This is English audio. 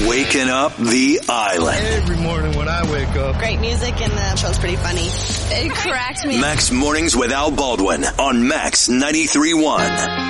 Waking up the island. Every morning when I wake up. Great music and the show's pretty funny. It cracked me. Max Mornings with Al Baldwin on Max 93.1.